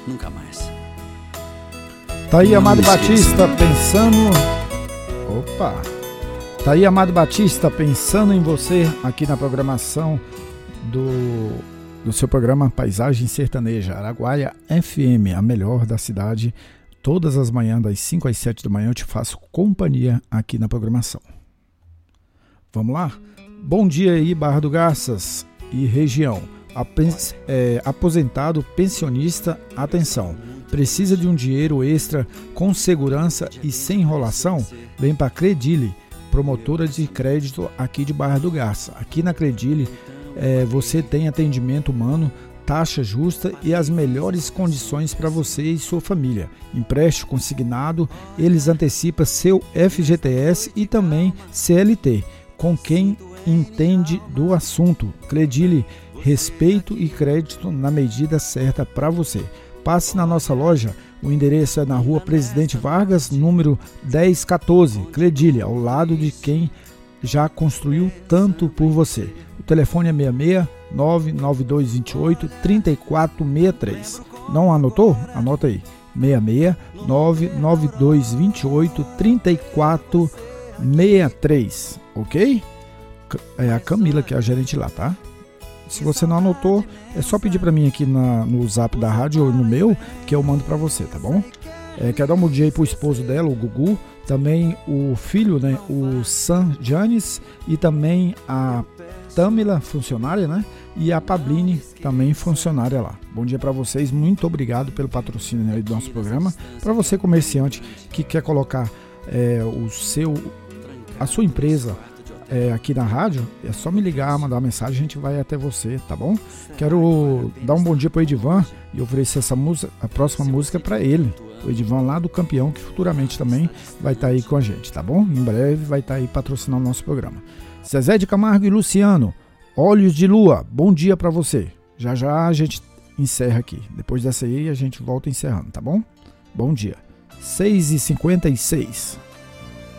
nunca mais. Tá aí Amado Batista pensando... Opa! Tá aí Amado Batista pensando em você aqui na programação do seu programa Paisagem Sertaneja, Araguaia FM, a melhor da cidade. Todas as manhãs, das 5 às 7 da manhã, eu te faço companhia aqui na programação. Vamos lá? Bom dia aí, Barra do Garças e região. Aposentado, pensionista, atenção. Precisa de um dinheiro extra com segurança e sem enrolação? Vem para Credile, promotora de crédito aqui de Barra do Garça. Aqui na Credile você tem atendimento humano, taxa justa e as melhores condições para você e sua família. Empréstimo consignado, eles antecipam seu FGTS e também CLT, com quem entende do assunto. Credile, respeito e crédito na medida certa para você. Passe na nossa loja, o endereço é na rua Presidente Vargas, número 1014, Credile, ao lado de quem já construiu tanto por você. O telefone é 66 99228 3463. Não anotou? Anota aí. 66 99228 3463. Ok? É a Camila que é a gerente lá, tá? Se você não anotou, é só pedir para mim aqui no zap da rádio ou no meu, que eu mando para você, tá bom? Quero dar um bom dia aí pro esposo dela, o Gugu, também o filho, né, o San Janis, e também a Tamila, funcionária, né, e a Pabline, também funcionária lá. Bom dia para vocês, muito obrigado pelo patrocínio aí do nosso programa. Para você comerciante que quer colocar a sua empresa aqui na rádio, é só me ligar, mandar uma mensagem, a gente vai até você, tá bom? Quero dar um bom dia pro Edivan e oferecer a próxima música para ele, o Edivan lá do Campeão, que futuramente também vai estar aí com a gente, tá bom? Em breve vai estar aí patrocinando o nosso programa. Zezé de Camargo e Luciano, Olhos de Lua, bom dia para você. Já já a gente encerra aqui, depois dessa aí a gente volta encerrando, tá bom? Bom dia. 6h56.